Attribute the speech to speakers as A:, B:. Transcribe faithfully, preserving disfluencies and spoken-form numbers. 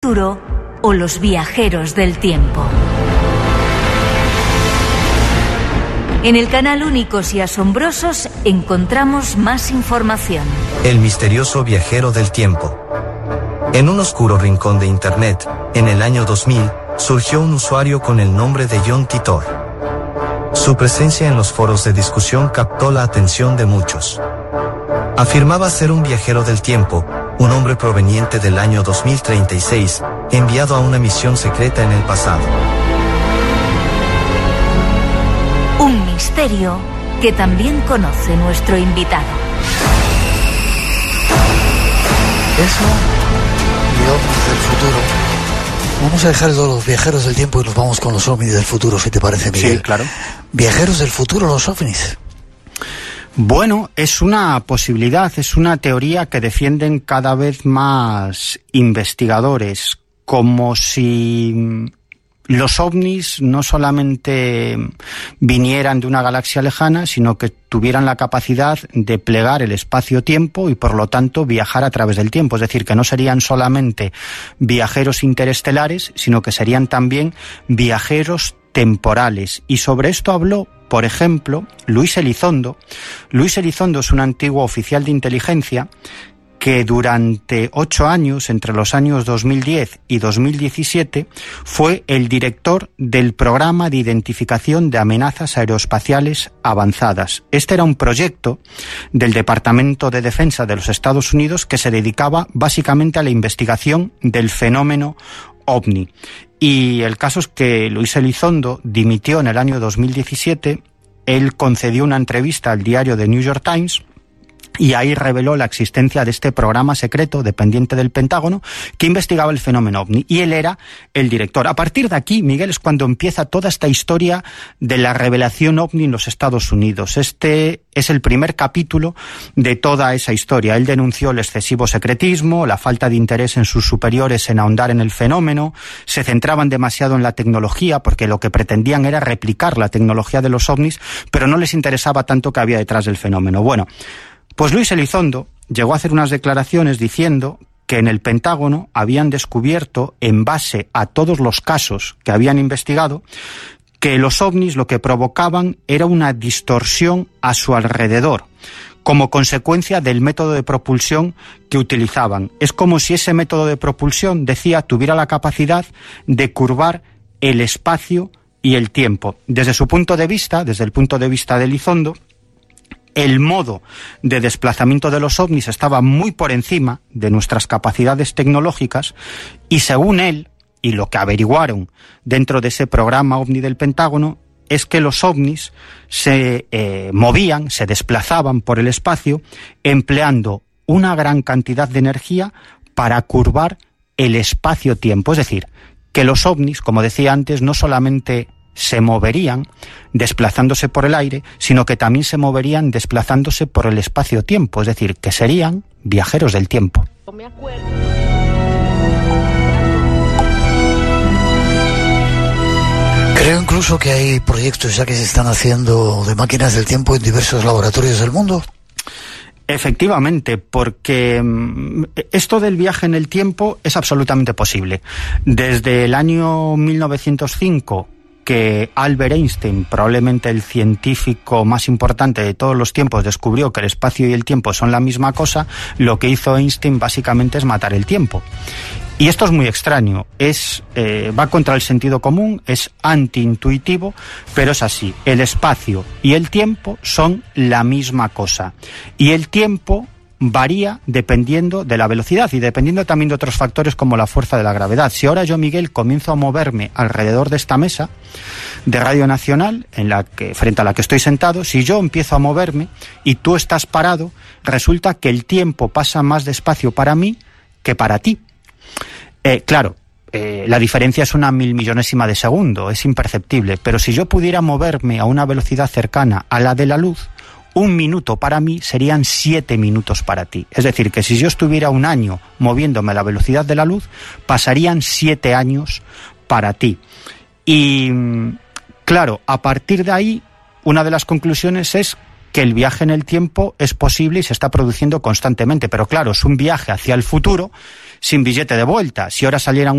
A: futuro o los viajeros del tiempo. En el canal Únicos y Asombrosos encontramos más información.
B: El misterioso viajero del tiempo. En un oscuro rincón de Internet, en el año dos mil, surgió un usuario con el nombre de John Titor. Su presencia en los foros de discusión captó la atención de muchos. Afirmaba ser un viajero del tiempo, un hombre proveniente del año dos mil treinta y seis, enviado a una misión secreta en el pasado.
A: Un misterio que también conoce nuestro invitado.
C: Eso y ovnis del futuro. Vamos a dejar los viajeros del tiempo y nos vamos con los ovnis del futuro, si te parece, Miguel.
D: Sí, claro.
C: ¿Viajeros del futuro, los ovnis?
D: Bueno, es una posibilidad, es una teoría que defienden cada vez más investigadores, como si los ovnis no solamente vinieran de una galaxia lejana, sino que tuvieran la capacidad de plegar el espacio-tiempo y, por lo tanto, viajar a través del tiempo. Es decir, que no serían solamente viajeros interestelares, sino que serían también viajeros temporales. Y sobre esto habló, por ejemplo, Luis Elizondo. Luis Elizondo es un antiguo oficial de inteligencia que durante ocho años, entre los años dos mil diez y dos mil diecisiete, fue el director del Programa de Identificación de Amenazas Aeroespaciales Avanzadas. Este era un proyecto del Departamento de Defensa de los Estados Unidos que se dedicaba básicamente a la investigación del fenómeno ovni. Y el caso es que Luis Elizondo dimitió en el año dos mil diecisiete, él concedió una entrevista al diario The New York Times, y ahí reveló la existencia de este programa secreto dependiente del Pentágono que investigaba el fenómeno ovni, y él era el director. A partir de aquí, Miguel, es cuando empieza toda esta historia de la revelación ovni en los Estados Unidos. Este es el primer capítulo de toda esa historia. Él denunció el excesivo secretismo, la falta de interés en sus superiores en ahondar en el fenómeno, se centraban demasiado en la tecnología porque lo que pretendían era replicar la tecnología de los ovnis, pero no les interesaba tanto que había detrás del fenómeno. Bueno, pues Luis Elizondo llegó a hacer unas declaraciones diciendo que en el Pentágono habían descubierto, en base a todos los casos que habían investigado, que los ovnis lo que provocaban era una distorsión a su alrededor, como consecuencia del método de propulsión que utilizaban. Es como si ese método de propulsión, decía, tuviera la capacidad de curvar el espacio y el tiempo. Desde su punto de vista, desde el punto de vista de Elizondo, el modo de desplazamiento de los ovnis estaba muy por encima de nuestras capacidades tecnológicas y, según él, y lo que averiguaron dentro de ese programa ovni del Pentágono, es que los ovnis se eh, movían, se desplazaban por el espacio empleando una gran cantidad de energía para curvar el espacio-tiempo. Es decir, que los ovnis, como decía antes, no solamente se moverían desplazándose por el aire, sino que también se moverían desplazándose por el espacio-tiempo, es decir, que serían viajeros del tiempo.
E: Me acuerdo.
C: Creo incluso que hay proyectos ya que se están haciendo de máquinas del tiempo en diversos laboratorios del mundo.
D: Efectivamente, porque esto del viaje en el tiempo es absolutamente posible. Desde el año mil novecientos cinco, que Albert Einstein, probablemente el científico más importante de todos los tiempos, descubrió que el espacio y el tiempo son la misma cosa, lo que hizo Einstein básicamente es matar el tiempo. Y esto es muy extraño, es eh, va contra el sentido común, es antiintuitivo, pero es así. El espacio y el tiempo son la misma cosa. Y el tiempo varía dependiendo de la velocidad y dependiendo también de otros factores como la fuerza de la gravedad. Si ahora yo, Miguel, comienzo a moverme alrededor de esta mesa de Radio Nacional, en la que, frente a la que estoy sentado, si yo empiezo a moverme y tú estás parado, resulta que el tiempo pasa más despacio para mí que para ti. Eh, claro, eh, la diferencia es una mil millonésima de segundo, es imperceptible, pero si yo pudiera moverme a una velocidad cercana a la de la luz, un minuto para mí serían siete minutos para ti. Es decir, que si yo estuviera un año moviéndome a la velocidad de la luz, pasarían siete años para ti. Y claro, a partir de ahí, una de las conclusiones es que el viaje en el tiempo es posible y se está produciendo constantemente. Pero claro, es un viaje hacia el futuro sin billete de vuelta. Si ahora salieran